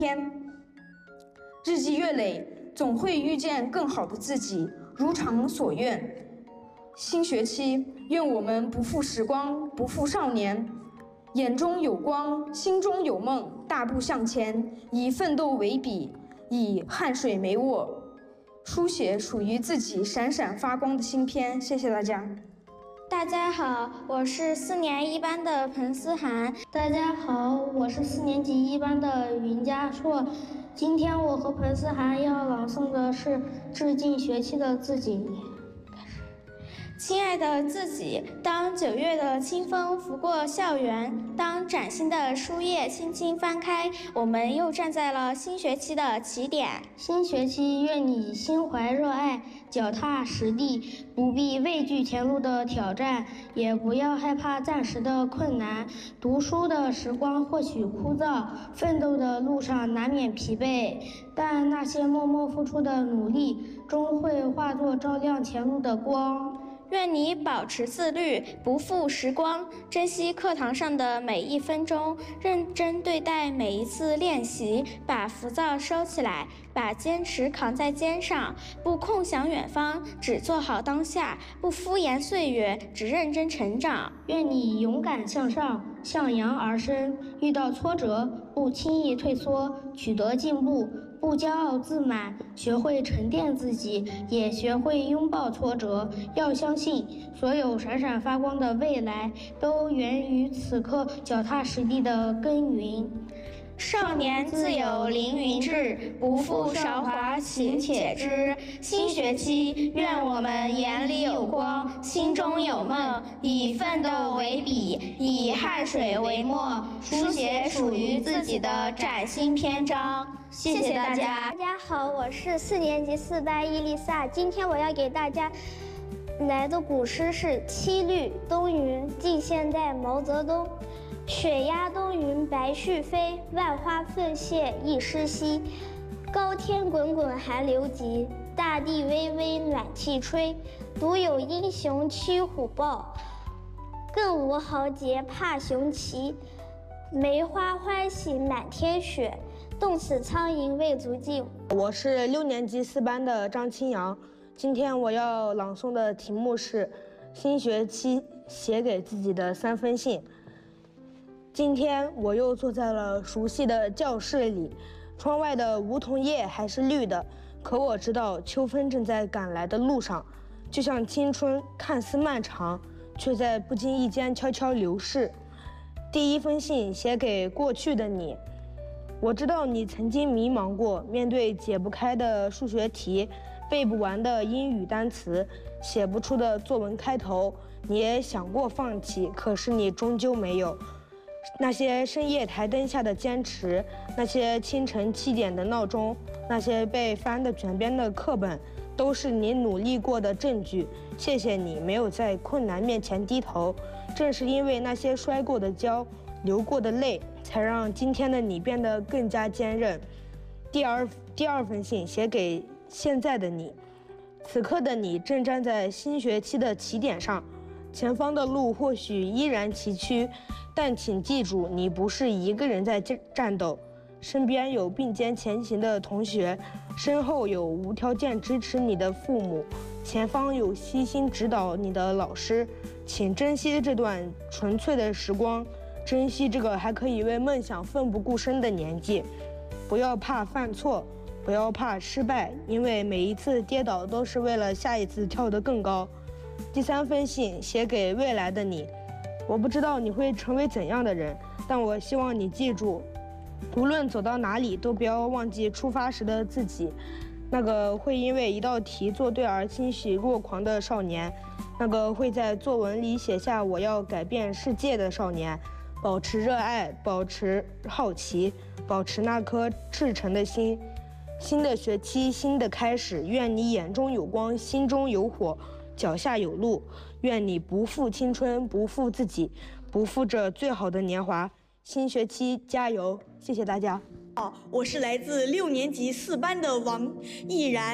天。日积月累，总会遇见更好的自己，如偿所愿。新学期，愿我们不负时光，不负少年，眼中有光，心中有梦，大步向前，以奋斗为笔，以汗水为墨，书写属于自己闪闪发光的新篇。谢谢大家。 大家好，我是4年1班的彭思涵。 大家好，我是4年级1班的云佳硕。今天我和彭思涵要朗诵的是《致敬学期的自己》。 亲爱的自己，当9月的清风拂过校园，当崭新的书页轻轻翻开，我们又站在了新学期的起点。 新学期，愿你心怀热爱，脚踏实地，不必畏惧前路的挑战，也不要害怕暂时的困难。读书的时光或许枯燥，奋斗的路上难免疲惫，但那些默默付出的努力，终会化作照亮前路的光。 愿你保持自律，不负时光，珍惜课堂上的每一分钟，认真对待每一次练习，把浮躁收起来，把坚持扛在肩上，不空想远方，只做好当下，不敷衍岁月，只认真成长。 愿你勇敢向上，向阳而生，遇到挫折不轻易退缩，取得进步不骄傲自满，学会沉淀自己，也学会拥抱挫折。要相信，所有闪闪发光的未来，都源于此刻脚踏实地的耕耘。 少年自有凌云志，不负韶华勤且知。新学期，愿我们眼里有光，心中有梦，以奋斗为笔，以汗水为墨，书写属于自己的崭新篇章。谢谢大家。 大家好，我是4年级4班伊丽莎。今天我要给大家来的古诗是《七律·东云》，近现代毛泽东。雪压东云白絮飞，万花纷谢一时稀。高天滚滚寒流急，大地微微暖气吹。独有英雄驱虎豹，更无豪杰怕熊奇。梅花欢喜满天雪，冻死苍蝇未足惊。 我是6年级4班的张清阳，今天我要朗诵的题目是新学期写给自己的3封信。今天我又坐在了熟悉的教室里，窗外的梧桐叶还是绿的，可我知道秋风正在赶来的路上，就像青春看似漫长，却在不经意间悄悄流逝。第1封信写给过去的你，我知道你曾经迷茫过，面对解不开的数学题，背不完的英语单词，写不出的作文开头，你也想过放弃，可是你终究没有。那些深夜台灯下的坚持，那些清晨7点的闹钟，那些被翻得卷边的课本，都是你努力过的证据。谢谢你没有在困难面前低头，正是因为那些摔过的跤，流过的泪，才让今天的你变得更加坚韧。第二封信写给现在的你，此刻的你正站在新学期的起点上，前方的路或许依然崎岖，但请记住，你不是一个人在战斗，身边有并肩前行的同学，身后有无条件支持你的父母，前方有悉心指导你的老师。请珍惜这段纯粹的时光，珍惜这个还可以为梦想奋不顾身的年纪。不要怕犯错，不要怕失败，因为每一次跌倒都是为了下一次跳得更高。第3封信写给未来的你，我不知道你会成为怎样的人，但我希望你记住，无论走到哪里，都不要忘记出发时的自己，那个会因为一道题做对而欣喜若狂的少年，那个会在作文里写下我要改变世界的少年。保持热爱，保持好奇，保持那颗赤诚的心。新的学期，新的开始，愿你眼中有光，心中有火，脚下有路。愿你不负青春，不负自己，不负这最好的年华。新学期加油！谢谢大家。 我是来自6年级4班的王毅然。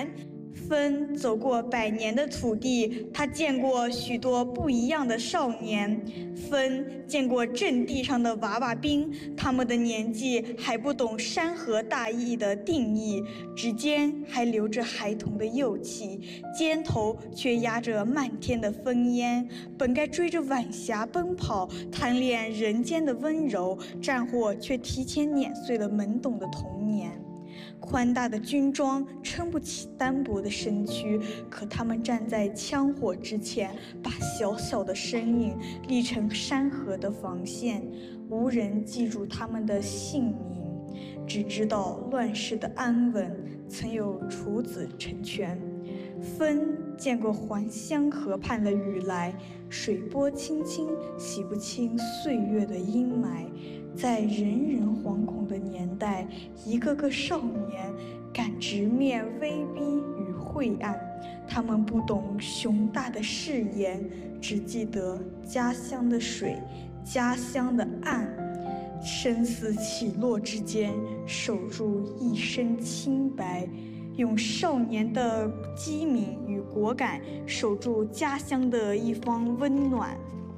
风走过100年的土地，他见过许多不一样的少年。风见过阵地上的娃娃兵，他们的年纪还不懂山河大义的定义，指尖还留着孩童的幼气，肩头却压着漫天的烽烟。本该追着晚霞奔跑，贪恋人间的温柔，战火却提前碾碎了懵懂的童年。宽大的军装撑不起单薄的身躯，可他们站在枪火之前，把小小的身影立成山河的防线，无人记住他们的姓名，只知道乱世的安稳曾有处子成全。风见过还乡河畔的雨来，水波清清，洗不清岁月的阴霾。在人人惶恐的年代，一个个少年敢直面威逼与晦暗。他们不懂雄大的誓言，只记得家乡的水，家乡的岸。生死起落之间，守住一身清白，用少年的机敏与果敢，守住家乡的一方温暖。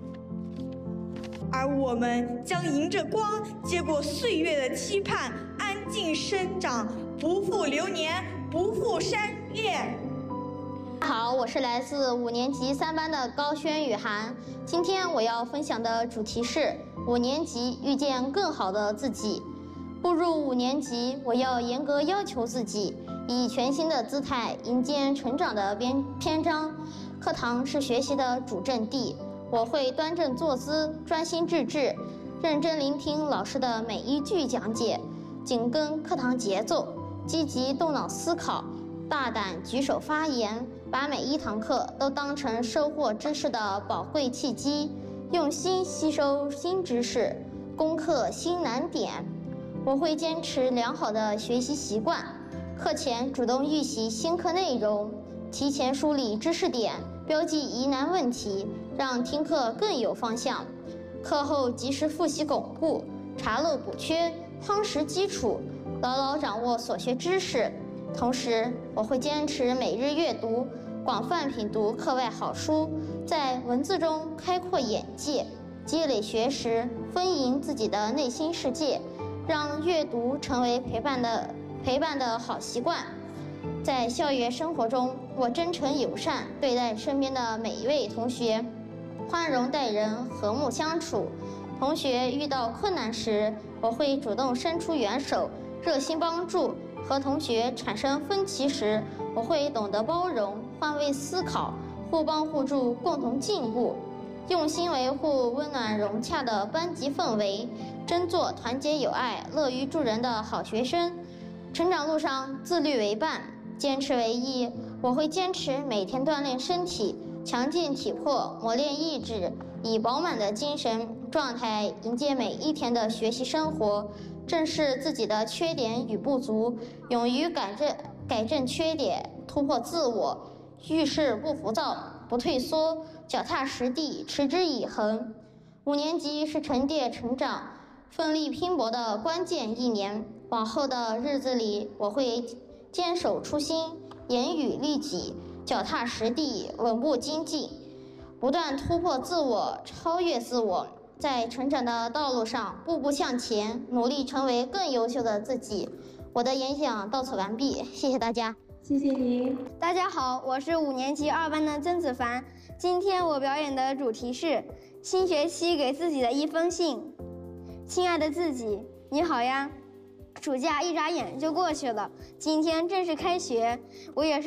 而我们将迎着光，接过岁月的期盼，安静生长，不负流年，不负山岳。 好，我是来自5年级3班的高轩雨涵。今天我要分享的主题是5年级遇见更好的自己。步入5年级，我要严格要求自己，以全新的姿态迎接成长的篇章。课堂是学习的主阵地，我会端正坐姿，专心致志，认真聆听老师的每一句讲解，紧跟课堂节奏，积极动脑思考，大胆举手发言，把每一堂课都当成收获知识的宝贵契机，用心吸收新知识，攻克新难点。我会坚持良好的学习习惯，课前主动预习新课内容，提前梳理知识点，标记疑难问题，让听课更有方向。课后及时复习巩固，查漏补缺，夯实基础，牢牢掌握所学知识。同时，我会坚持每日阅读，广泛品读课外好书，在文字中开阔眼界，积累学识，丰盈自己的内心世界，让阅读成为陪伴的好习惯。在校园生活中，我真诚友善对待身边的每一位同学，宽容待人，和睦相处。同学遇到困难时，我会主动伸出援手，热心帮助。和同学产生分歧时，我会懂得包容，换位思考，互帮互助，共同进步。用心维护温暖融洽的班级氛围，真做团结友爱、乐于助人的好学生。成长路上，自律为伴，坚持为一。我会坚持每天锻炼身体，强健体魄，磨练意志，以饱满的精神状态迎接每一天的学习生活，正视自己的缺点与不足，勇于改正缺点，突破自我，遇事不浮躁，不退缩，脚踏实地，持之以恒。5年级是沉淀成长、奋力拼搏的关键1年，往后的日子里，我会坚守初心，严于律己，脚踏实地，稳步精进，不断突破自我，超越自我，在成长的道路上步步向前，努力成为更优秀的自己。我的演讲到此完毕，谢谢大家。 谢谢您。 大家好，我是5年级2班的曾子凡。今天我表演的主题是新学期给自己的一封信。亲爱的自己，你好呀。暑假一眨眼就过去了，今天正式开学，我也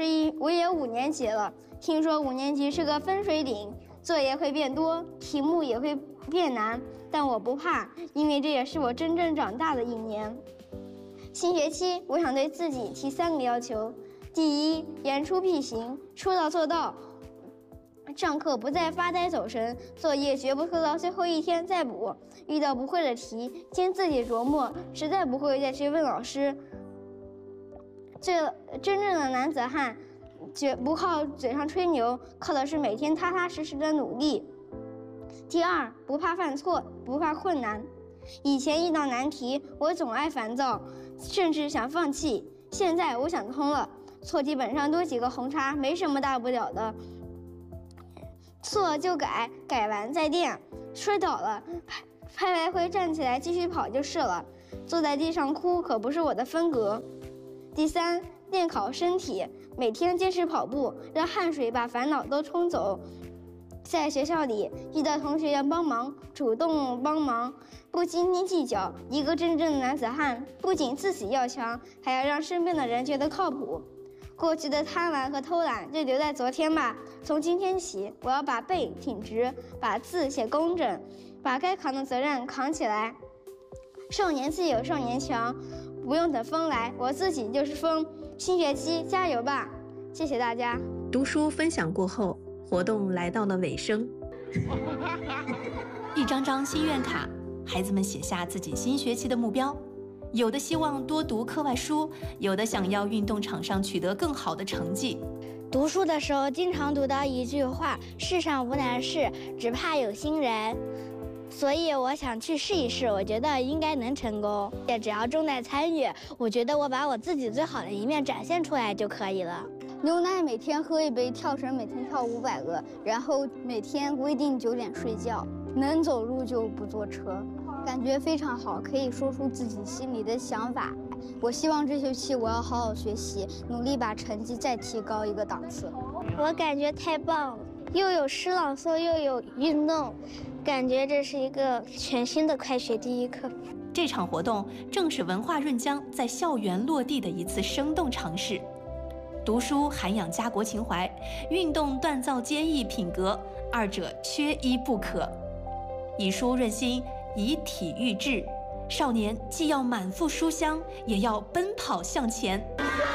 5年级了。听说5年级是个分水岭，作业会变多，题目也会变难，但我不怕，因为这也是我真正长大的1年。新学期，我想对自己提3个要求：第一，言出必行，说到做到。上课不再发呆走神，作业绝不拖到最后一天再补。遇到不会的题，先自己琢磨，实在不会再去问老师。真正的男子汉，绝不靠嘴上吹牛，靠的是每天踏踏实实的努力。第二，不怕犯错，不怕困难。以前遇到难题，我总爱烦躁，甚至想放弃。现在我想通了， 错基本上多几个红叉，没什么大不了的。错就改，改完再垫。摔倒了，拍来回站起来继续跑就是了。坐在地上哭可不是我的风格。第三，练考身体，每天坚持跑步，让汗水把烦恼都冲走。在学校里遇到同学要帮忙，主动帮忙，不斤斤计较。一个真正的男子汉，不仅自己要强，还要让身边的人觉得靠谱。过去的贪玩和偷懒就留在昨天吧。从今天起，我要把背挺直，把字写工整，把该扛的责任扛起来。少年自有少年强，不用等风来，我自己就是风。新学期加油吧！谢谢大家。 读书分享过后，活动来到了尾声。一张张心愿卡，孩子们写下自己新学期的目标。有的希望多读课外书，有的想要运动场上取得更好的成绩。 读书的时候经常读到一句话：世上无难事，只怕有心人。所以我想去试一试，我觉得应该能成功。也只要重在参与，我觉得我把我自己最好的一面展现出来就可以了。牛奶每天喝1杯，跳绳每天跳500个，然后每天规定9点睡觉，能走路就不坐车，感觉非常好，可以说出自己心里的想法。我希望这学期我要好好学习，努力把成绩再提高一个档次。我感觉太棒了，又有诗朗诵，又有运动，感觉这是一个全新的开学第一课。 这场活动正是文化润江在校园落地的一次生动尝试。读书涵养家国情怀，运动锻造坚毅品格，二者缺一不可。以书润心，以体育志。少年既要满腹书香，也要奔跑向前。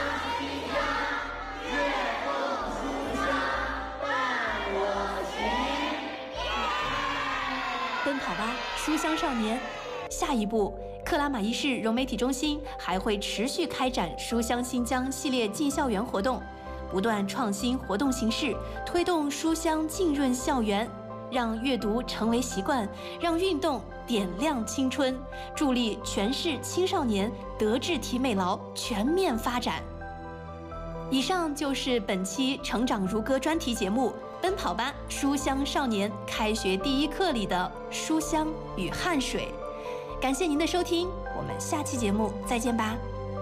奔跑吧，书香少年！下一步，克拉玛依市融媒体中心还会持续开展书香新疆系列进校园活动，不断创新活动形式，推动书香浸润校园，让阅读成为习惯，让运动点亮青春，助力全市青少年德智体美劳全面发展。以上就是本期《成长如歌》专题节目《奔跑吧，书香少年》开学第一课里的书香与汗水。感谢您的收听，我们下期节目再见吧。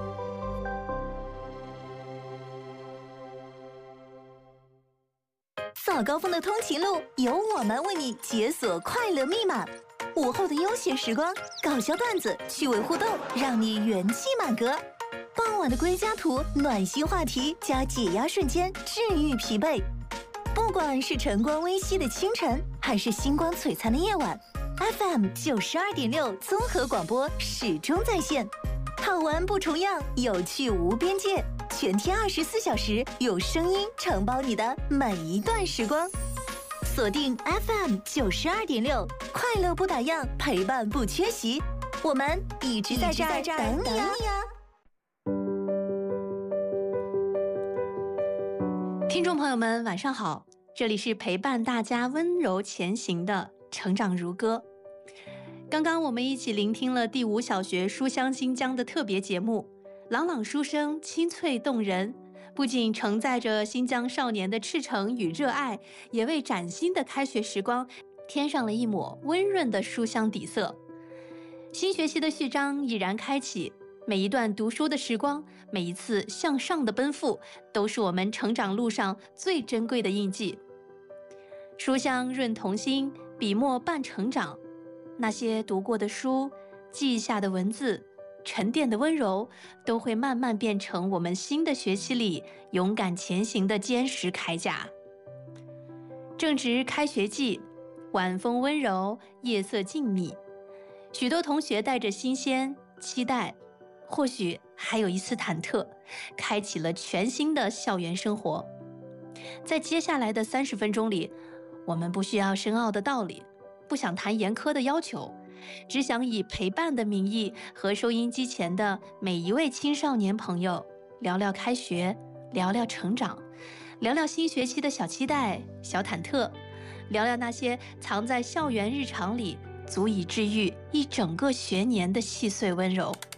早高峰的通勤路，有我们为你解锁快乐密码。午后的悠闲时光，搞笑段子、趣味互动，让你元气满格。傍晚的归家途，暖心话题加解压瞬间，治愈疲惫。不管是晨光微熹的清晨，还是星光璀璨的夜晚，FM 92.6综合广播始终在线，好玩不重样，有趣无边界，全天24小时有声音承包你的每一段时光。锁定 FM 92.6，快乐不打烊，陪伴不缺席，我们一直在这儿等你啊！ 听众朋友们，晚上好，这里是陪伴大家温柔前行的成长如歌。刚刚我们一起聆听了第5小学书香新疆的特别节目，朗朗书声，清脆动人，不仅承载着新疆少年的赤诚与热爱，也为崭新的开学时光添上了一抹温润的书香底色。新学期的序章已然开启，每一段读书的时光，每一次向上的奔赴，都是我们成长路上最珍贵的印记。书香润童心，笔墨伴成长。那些读过的书，记下的文字，沉淀的温柔，都会慢慢变成我们新的学期里勇敢前行的坚实铠甲。正值开学季，晚风温柔，夜色静谧，许多同学带着新鲜、期待，或许还有一丝忐忑，开启了全新的校园生活。在接下来的30分钟里，我们不需要深奥的道理，不想谈严苛的要求，只想以陪伴的名义和收音机前的每一位青少年朋友聊聊开学，聊聊成长，聊聊新学期的小期待、小忐忑，聊聊那些藏在校园日常里足以治愈一整个学年的细碎温柔。